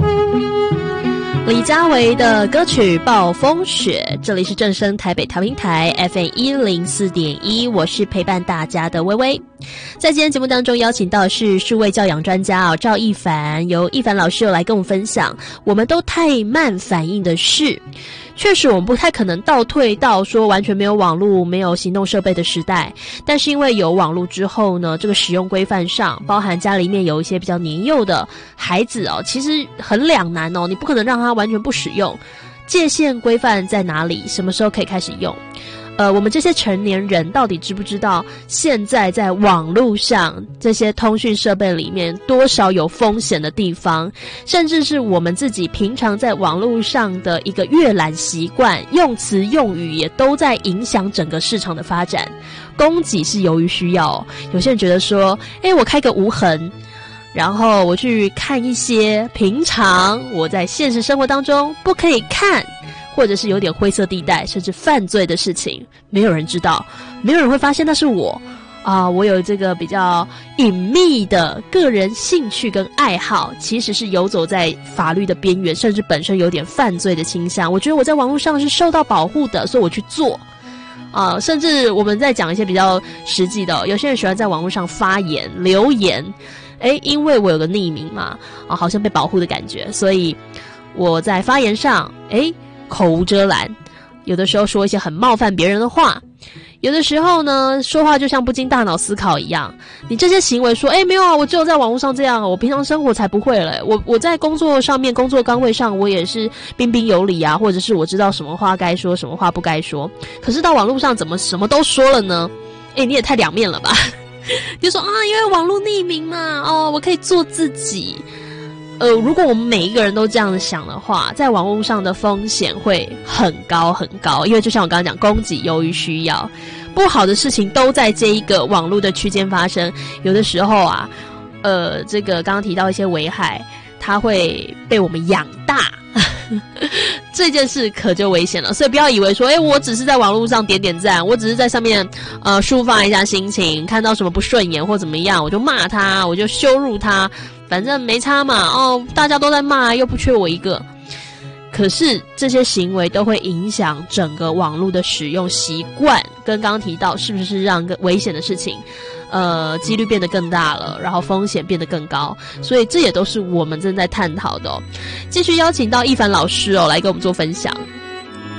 李佳薇的歌曲《暴风雪》，这里是正声台北调频台 FM104.1， 我是陪伴大家的微微。在今天节目当中邀请到的是数位教养专家赵一凡，由一凡老师来跟我们分享我们都太慢反应的事。确实我们不太可能倒退到说完全没有网络没有行动设备的时代，但是因为有网络之后呢，这个使用规范上包含家里面有一些比较年幼的孩子其实很两难你不可能让他完全不使用，界限规范在哪里，什么时候可以开始用。我们这些成年人到底知不知道现在在网络上这些通讯设备里面多少有风险的地方，甚至是我们自己平常在网络上的一个阅览习惯，用词用语也都在影响整个市场的发展。供给是由于需要，有些人觉得说我开个无痕，然后我去看一些平常我在现实生活当中不可以看，或者是有点灰色地带甚至犯罪的事情，没有人知道，没有人会发现那是我我有这个比较隐秘的个人兴趣跟爱好，其实是游走在法律的边缘，甚至本身有点犯罪的倾向。我觉得我在网络上是受到保护的，所以我去做甚至我们在讲一些比较实际的有些人喜欢在网络上发言留言，因为我有个匿名嘛好像被保护的感觉，所以我在发言上口无遮拦，有的时候说一些很冒犯别人的话，有的时候呢说话就像不经大脑思考一样。你这些行为说没有啊，我只有在网络上这样，我平常生活才不会了，我在工作上面工作岗位上我也是彬彬有礼啊，或者是我知道什么话该说什么话不该说，可是到网络上怎么什么都说了呢？你也太两面了吧就说因为网络匿名嘛我可以做自己。如果我们每一个人都这样想的话，在网络上的风险会很高很高，因为就像我刚刚讲，供给由于需要，不好的事情都在这一个网络的区间发生。有的时候这个刚刚提到一些危害，它会被我们养大这件事可就危险了。所以不要以为说我只是在网络上点点赞，我只是在上面抒发一下心情，看到什么不顺眼或怎么样我就骂他，我就羞辱他，反正没差嘛大家都在骂，又不缺我一个。可是这些行为都会影响整个网络的使用习惯，跟刚刚提到是不是让个危险的事情几率变得更大了，然后风险变得更高，所以这也都是我们正在探讨的继续邀请到一凡老师来跟我们做分享。